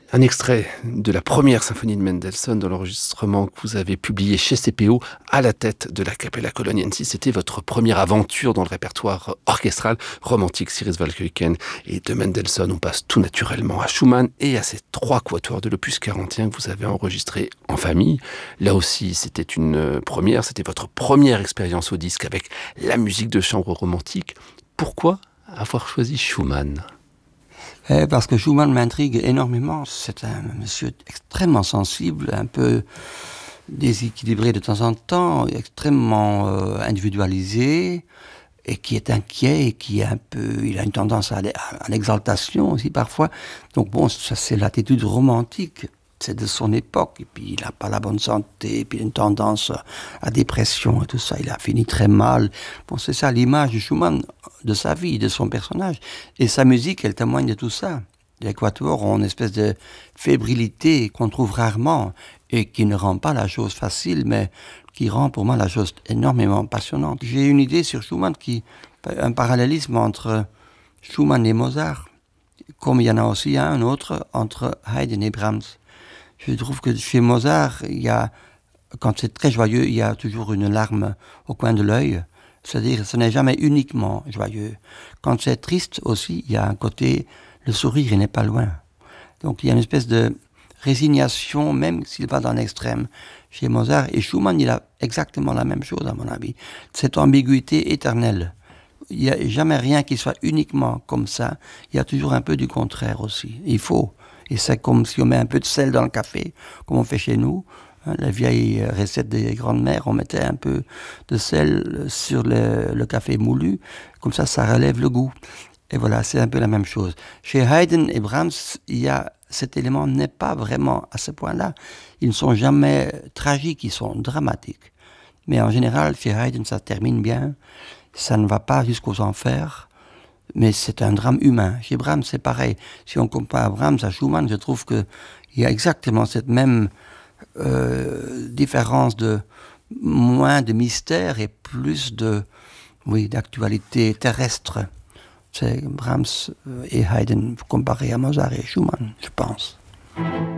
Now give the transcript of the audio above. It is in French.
Un extrait de la première symphonie de Mendelssohn dans l'enregistrement que vous avez publié chez CPO à la tête de la Capella Coloniensis. C'était votre première aventure dans le répertoire orchestral romantique Cyrus Waldkirchen et de Mendelssohn. On passe tout naturellement à Schumann et à ces 3 quatuors de l'opus 41 que vous avez enregistrés en famille. Là aussi, c'était une première, c'était votre première expérience au disque avec la musique de chambre romantique. Pourquoi avoir choisi Schumann ? Parce que Schumann m'intrigue énormément. C'est un monsieur extrêmement sensible, un peu déséquilibré de temps en temps, extrêmement individualisé, et qui est inquiet, et qui est il a une tendance à l'exaltation aussi parfois. Donc bon, ça c'est l'attitude romantique. C'est de son époque, et puis il n'a pas la bonne santé, et puis une tendance à dépression et tout ça, il a fini très mal. Bon, c'est ça l'image de Schumann, de sa vie, de son personnage. Et sa musique, elle témoigne de tout ça. Les quatuors ont une espèce de fébrilité qu'on trouve rarement, et qui ne rend pas la chose facile, mais qui rend pour moi la chose énormément passionnante. J'ai une idée sur Schumann, un parallélisme entre Schumann et Mozart, comme il y en a aussi un autre entre Haydn et Brahms. Je trouve que chez Mozart, quand c'est très joyeux, il y a toujours une larme au coin de l'œil. C'est-à-dire, ce n'est jamais uniquement joyeux. Quand c'est triste aussi, il y a un côté, le sourire, il n'est pas loin. Donc, il y a une espèce de résignation, même s'il va dans l'extrême, chez Mozart. Et Schumann, il a exactement la même chose, à mon avis. Cette ambiguïté éternelle. Il n'y a jamais rien qui soit uniquement comme ça. Il y a toujours un peu du contraire aussi. Il faut. Et c'est comme si on met un peu de sel dans le café, comme on fait chez nous. La vieille recette des grandes-mères, on mettait un peu de sel sur le café moulu. Comme ça relève le goût. Et voilà, c'est un peu la même chose. Chez Haydn et Brahms, cet élément n'est pas vraiment à ce point-là. Ils ne sont jamais tragiques, ils sont dramatiques. Mais en général, chez Haydn, ça termine bien. Ça ne va pas jusqu'aux enfers. Mais c'est un drame humain. Chez Brahms, c'est pareil. Si on compare Brahms à Schumann, je trouve qu'il y a exactement cette même différence de moins de mystère et plus d'actualité terrestre. C'est Brahms et Haydn comparés à Mozart et Schumann, je pense.